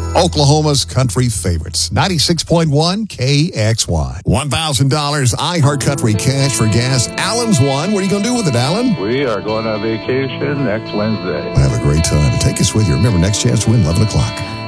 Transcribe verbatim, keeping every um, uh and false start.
Oklahoma's country favorites. ninety-six point one K X Y. one thousand dollars iHeart Country cash for gas. Alan's won. What are you going to do with it, Alan? We are going on vacation next Wednesday. Have a great time. Take us with you. Remember, next chance to win, eleven o'clock.